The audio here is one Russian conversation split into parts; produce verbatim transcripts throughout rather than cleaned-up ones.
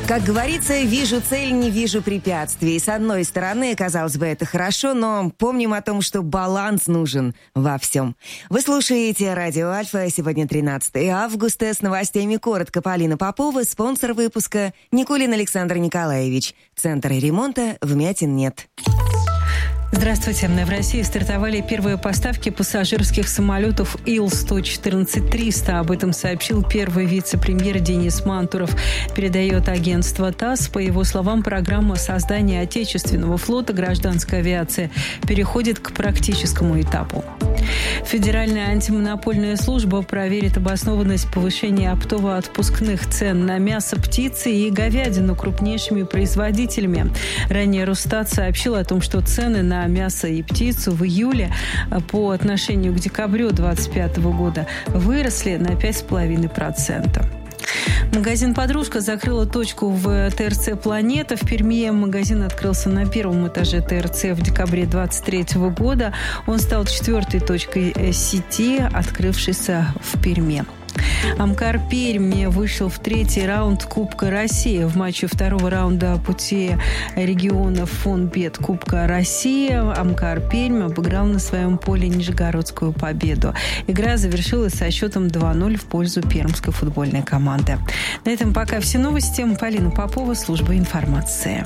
Как говорится, вижу цель, не вижу препятствий. С одной стороны, казалось бы, это хорошо, но помним о том, что баланс нужен во всем. Вы слушаете Радио Альфа. Сегодня тринадцатое августа. С новостями коротко. Полина Попова, спонсор выпуска Никулин Александр Николаевич. Центр ремонта вмятин нет. Здравствуйте. В России стартовали первые поставки пассажирских самолетов Ил сто четырнадцать триста. Об этом сообщил первый вице-премьер Денис Мантуров. Передает агентство ТАСС. По его словам, программа создания отечественного флота гражданской авиации переходит к практическому этапу. Федеральная антимонопольная служба проверит обоснованность повышения оптово-отпускных цен на мясо птицы и говядину крупнейшими производителями. Ранее Росстат сообщил о том, что цены на мясо и птицу в июле по отношению к декабрю две тысячи двадцать пятого года выросли на пять целых пять десятых процента. Магазин «Подружка» закрыла точку в ТРЦ «Планета». В Перми магазин открылся на первом этаже ТРЦ в декабре двадцать третьего года. Он стал четвертой точкой сети, открывшейся в Перми. Амкар Пермь вышел в третий раунд Кубка России. В матче второго раунда пути регионов Фонбет Кубка России Амкар Пермь обыграл на своем поле Нижегородскую Победу. Игра завершилась со счетом два ноль в пользу пермской футбольной команды. На этом пока все новости. Полина Попова, служба информации.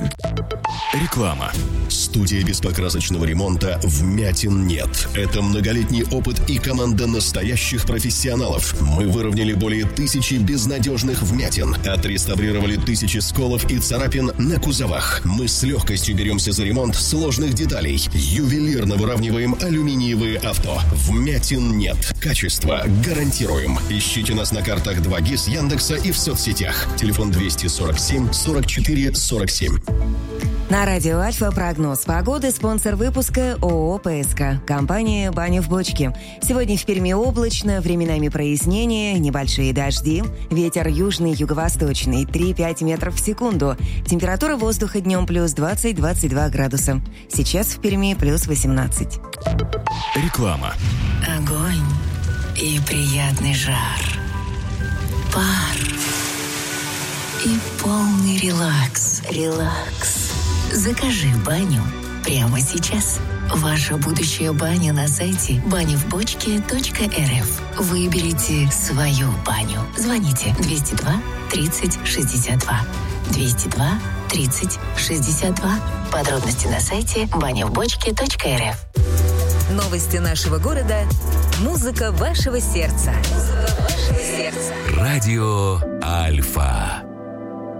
Реклама. Студия беспокрасочного ремонта «Вмятин нет». Это многолетний опыт и команда настоящих профессионалов. Мы выровняли более тысячи безнадежных вмятин, отреставрировали тысячи сколов и царапин на кузовах. Мы с легкостью беремся за ремонт сложных деталей. Ювелирно выравниваем алюминиевые авто. Вмятин нет. Качество гарантируем. Ищите нас на картах два джи эс Яндекса и в соцсетях. Телефон двести сорок семь сорок четыре сорок семь. На Радио Альфа прогноз погоды. Спонсор выпуска ООО «ПСК». Компания «Баня в бочке». Сегодня в Перми облачно, временами прояснение, небольшие дожди. Ветер южный, юго-восточный, три-пять метров в секунду. Температура воздуха днем плюс двадцать - двадцать два градуса. Сейчас в Перми плюс восемнадцать. Реклама. Огонь и приятный жар. Пар и полный релакс. Релакс. Закажи баню прямо сейчас. Ваша будущая баня на сайте баня в бочке точка эр эф. Выберите свою баню. Звоните двести два тридцать шестьдесят два. двести два тридцать шестьдесят два. Подробности на сайте баня в бочке точка эр эф. Новости нашего города. Музыка вашего сердца. Музыка вашего сердца. Радио Альфа.